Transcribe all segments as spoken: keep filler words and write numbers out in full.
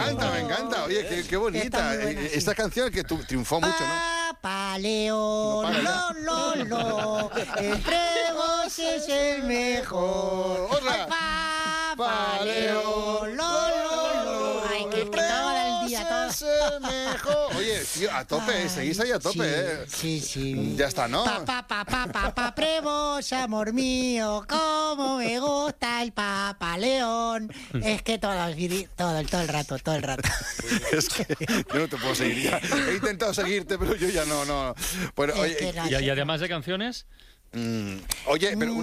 encanta, me encanta. Oye, qué, qué bonita. buena, sí. Esta canción que tu, triunfó mucho, ¿no? Papa León, No lo, lo, lo, entre vos es el mejor. Otra. Ay, Papa León, lo, lo, lo. Ay, que, que todo el día, todo. Es el mejor. Oye, tío, a tope, Ay, seguís ahí a tope, sí, ¿eh? Sí, sí. Ya está, ¿no? Papá, papá, papá, prevos, amor mío, cómo me gusta el Papa León. Es que todo, todo, todo el rato, todo el rato. Es que yo no te puedo seguir ya. He intentado seguirte, pero yo ya no, no. Bueno, Es oye, que no Y, y además de canciones, mm, oye, pero...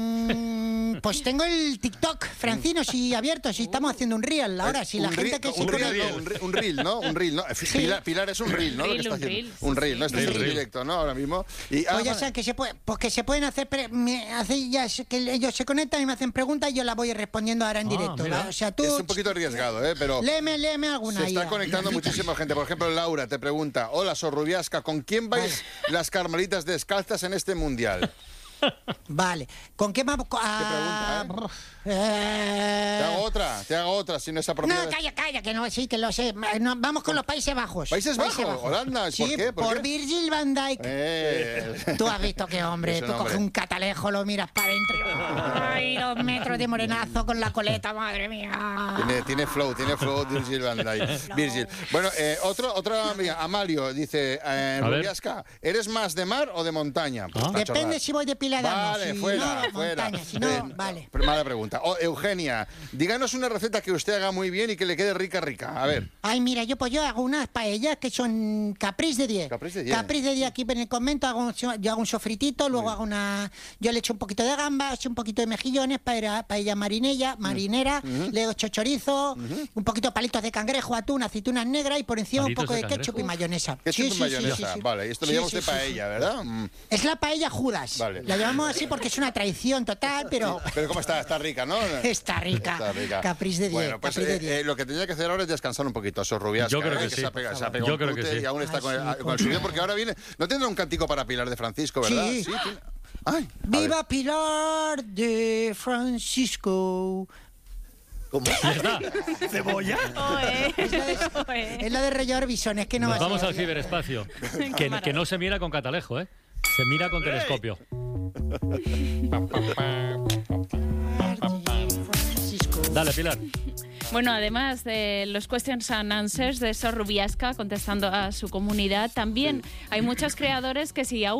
Mm, pues tengo el TikTok, Francino, si abierto, si estamos haciendo un reel ahora, si la un gente reel, que se un pone... reel, no, un reel, un reel, ¿no? Un reel, ¿no? Pilar, Pilar es un reel, ¿no? Lo que Reel, está un haciendo. reel, Un sí, reel, ¿no? sí. Está haciendo Reel, en reel. directo, ¿no? Ahora mismo. Y, ah, Pues ya bueno, saben que se puede, pues que se pueden hacer, pre- me hace, ya sé que ellos se conectan y me hacen preguntas y yo las voy respondiendo ahora en Ah, directo. mira. ¿va? O sea, tú es un poquito arriesgado, ¿eh? Pero... léeme, léeme alguna. Se ahí, está ya. conectando muchísima gente. Por ejemplo, Laura te pregunta: hola, Sorrubiasca, ¿con quién vais las carmelitas descalzas en este mundial? Vale, ¿con qué vamos? Ah, pregunta, eh, Te hago otra, te hago otra, si no es apropiado. No, calla, calla, que no, sí, que lo sé. No, vamos con los Países Bajos. ¿Países Bajos? Holanda, ¿por Sí, qué? ¿Por por qué? Virgil van Dijk. Eh. Tú has visto qué hombre, Es un tú hombre. coges un catalejo, lo miras para adentro. Ay, dos metros de morenazo con la coleta, madre mía. Tiene, tiene flow, tiene flow Virgil van Dijk. Virgil. Bueno, eh, otro, otra amiga, Amalio, dice, eh, A ver. Rubiasca, ¿eres más de mar o de montaña? Pues Ah. una Depende chorrada. si voy de pila de Vale, si fuera, no, fuera. montaña, si no, Eh, vale. pero mala pregunta. Oh, Eugenia, díganos una receta que usted haga muy bien y que le quede rica, rica. A ver. Ay, mira, yo pues yo hago unas paellas que son capriz de diez. Capriz de diez. Capriz de diez aquí en el convento, hago un, so- yo hago un sofritito, luego hago una... Yo le echo un poquito de gambas, un poquito de mejillones, paella, paella marinella, marinera, le echo chorizo, un poquito de palitos de cangrejo, atún, aceitunas negras y por encima ¿Palitos un poco de de, ketchup cangrejo? y mayonesa. ¿Qué Sí, es sí, mayonesa? sí, sí, sí. Vale, y esto lo Sí, llamamos sí, de sí, sí. paella, ¿verdad? Mm. Es la paella Judas. Vale. La llamamos así porque es una traición total, pero... Pero ¿cómo está? Está rica, ¿no? Está rica. Está rica. Capriz de diez. Bueno, pues capriz de eh, diez. eh, lo que tenía que hacer ahora es descansar un poquito a Sorrubiasca. Yo creo ¿eh? que se sí. ha pegado, se ha pegado Yo un creo que tute sí. y aún está Ah, con, el, sí, con el suyo, porque ahora viene... ¿No tendrá un cantico para Pilar de Francisco, verdad? Sí. tiene- Ay, a ver. ¡Viva Pilar de Francisco! ¿Cómo? ya está. ¿Cebolla? Oe, Es la de, oe. es la de Rey Orbison, es que no Nos va a vamos ser. al ciberespacio. Que, que no se mira con catalejo, ¿eh? Se mira con telescopio. Francisco. Dale, Pilar. Bueno, además de los questions and answers de Sor Rubiasca contestando a su comunidad, también hay muchos creadores que si aún